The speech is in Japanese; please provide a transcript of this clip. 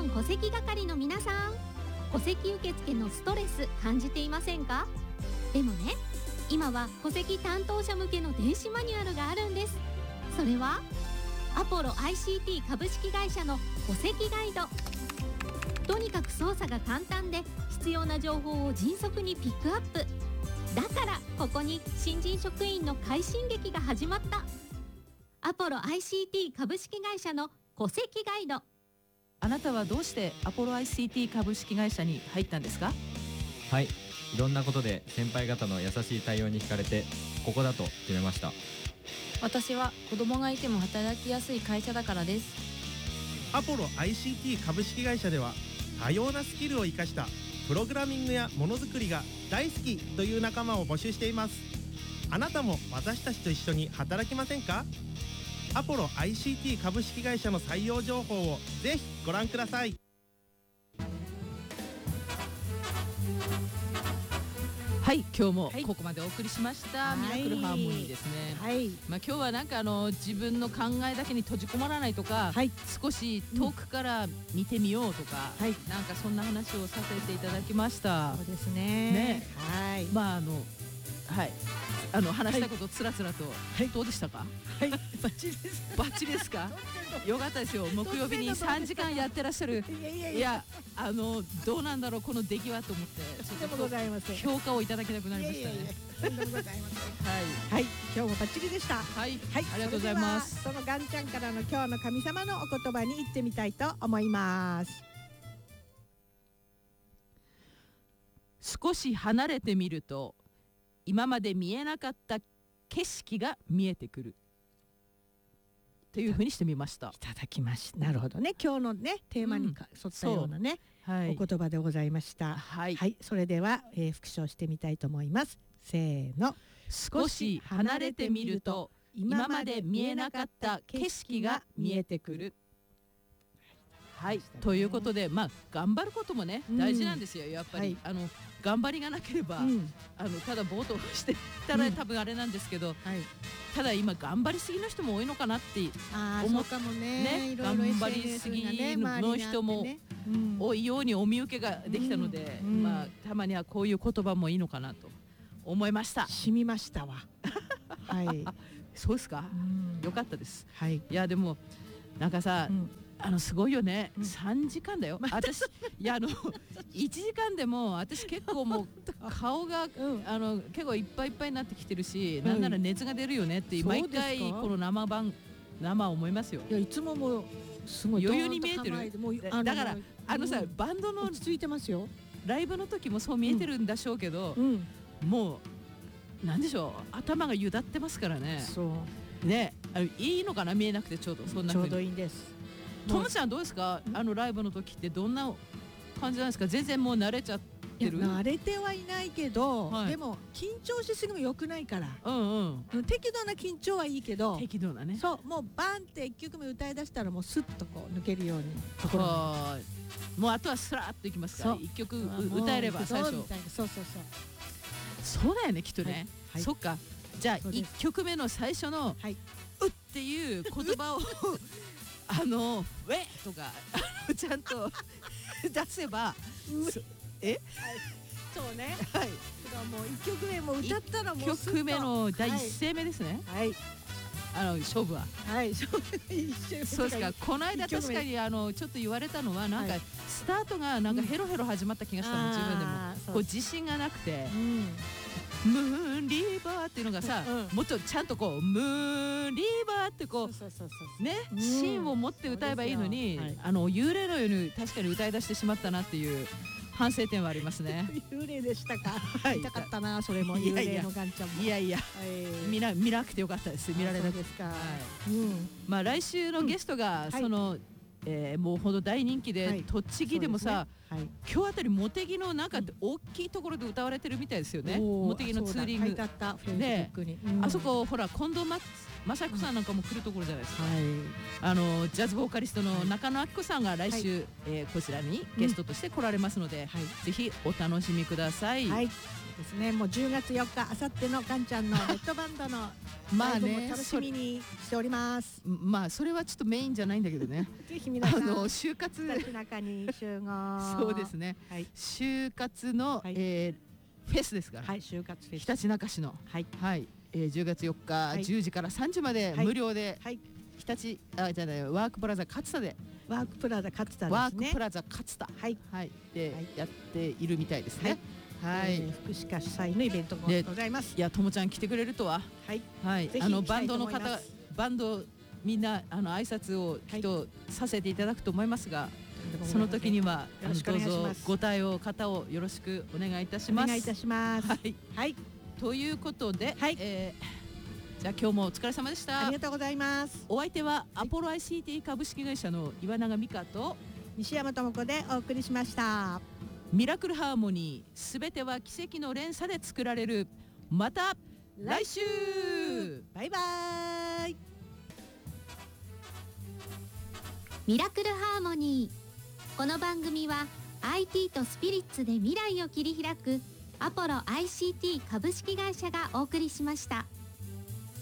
ン戸籍係の皆さん、戸籍受付のストレス感じていませんか？でもね、今は戸籍担当者向けの電子マニュアルがあるんです。それはアポロ ICT 株式会社の戸籍ガイド。とにかく操作が簡単で必要な情報を迅速にピックアップ。だからここに新人職員の快進撃が始まった。アポロ ICT 株式会社の戸籍ガイド。 あなたはどうしてアポロ ICT 株式会社に入ったんですか？ はい、いろんなことで先輩方の優しい対応に惹かれてここだと決めました。 私は子供がいても働きやすい会社だからです。 アポロ ICT 株式会社では多様なスキルを生かしたプログラミングやものづくりが大好きという仲間を募集しています。あなたも私たちと一緒に働きませんか？アポロ ICT 株式会社の採用情報をぜひご覧ください。 はい、今日もここまでお送りしました、ミラクルハーモニーですね。 はい、 今日はなんか自分の考えだけに閉じこもらないとか、少し遠くから見てみようとか、なんかそんな話をさせていただきました。 そうですね。 はい。話したことつらつらと、どうでしたか？ はい、バッチリです。 バッチリですか？よかったですよ。木曜日に3時間やってらっしゃる。いや、どうなんだろうこの出来はと思って、 とんでもございません。 評価をいただきたくなりましたね。 とんでもございません。はい、今日もバッチリでした。 はい、ありがとうございます。 そのガンちゃんからの今日の神様のお言葉に行ってみたいと思います。 少し離れてみると今まで見えなかった景色が見えてくるというふうにしてみました。 いただきました。なるほどね。今日のねテーマに沿ったようなね、お言葉でございました。はい、それでは、復唱してみたいと思います。せーの。 少し離れてみると今まで見えなかった景色が見えてくる。はい、ということで、頑張ることもね大事なんですよ。やっぱり、頑張りがなければ、ただぼーっとしてたら多分あれなんですけど、ただ今頑張りすぎの人も多いのかなって思ったもんね。頑張りすぎの人も多いようにお見受けができたので、たまにはこういう言葉もいいのかなと思いました。 染みましたわ。はい、 そうですか。よかったです。いやでもなんかさ、すごいよね。3時間だよ。私いや1時間でも私結構もう顔が結構いっぱいいっぱいになってきてるし、なんなら熱が出るよねって毎回この生思いますよ。 いやいつももうすごい余裕に見えてる。だからさバンドの落ち着いてますよ。 ライブの時もそう見えてるんでしょうけど、もうなんでしょう、頭がゆだってますからね。そうね、いいのかな、見えなくてちょうどそんな風に。 ちょうどいいんです。 トムちゃんどうですか？ライブの時ってどんな感じなんですか？全然もう慣れちゃってる？ 慣れてはいないけど、でも緊張しすぎも良くないから。適度な緊張はいいけど。 適度なね。 そう、もうバンって1曲目歌い出したらもうスッとこう抜けるように。 もうあとはスラーっといきますから。1曲歌えれば最初。そうだよねきっとね。そっか。じゃあ1曲目の最初のうっていう言葉をウェとかちゃんと出せば、 そうね。はい。もう1曲目も歌ったらもう 1曲目の第一声目ですね。はい。勝負は。はい。そうですか。この間確かにちょっと言われたのはなんかスタートがなんかヘロヘロ始まった気がしたの、自分でも。こう自信がなくて。ムーンリーバーっていうのがさ、もっとちゃんとこうムーンリーバーってこうね、芯を持って歌えばいいのに、幽霊のように確かに歌い出してしまったなっていう反省点はありますね。 幽霊でしたか。見たかったな、それも。幽霊のガンちゃんも。 いやいや、見なくてよかったです。見られなくて。まあ来週のゲストがそのもうほんと大人気で、栃木でもさ、今日あたり茂木のなんか大きいところで歌われてるみたいですよね。茂木のツーリングで、あそこほら近藤正彦さんなんかも来るところじゃないですか。ジャズボーカリストの中野明子さんが来週こちらにゲストとして来られますので、ぜひお楽しみください。 ですね。もう10月4日、あさってのかんちゃんのレッドバンドのライブも楽しみにしております。 まあそれはちょっとメインじゃないんだけどね。 ぜひ皆さん就活中に集合。 そうですね。就活のフェスですから。 はい、就活フェス。 ひたちなか市のはい10月4日10時から3時まで無料で日立ワークプラザ勝田でワークプラザ勝田ですね。 ワークプラザ勝田でやっているみたいですね。 福祉課主催のイベントもございます。 いや、ともちゃん来てくれるとは。バンドの方、バンドみんな挨拶をきっとさせていただくと思いますが、その時にはどうぞご対応方をよろしくお願いいたします。 お願いいたします。 はい。ということで、じゃあ今日もお疲れ様でした。 ありがとうございます。 お相手はアポロ ICT 株式会社の岩永美香と西山智子でお送りしました。 ミラクルハーモニー、すべては奇跡の連鎖で作られる。また来週。 バイバイ。 ミラクルハーモニー。この番組は IT とスピリッツで未来を切り開くアポロ ICT 株式会社がお送りしました。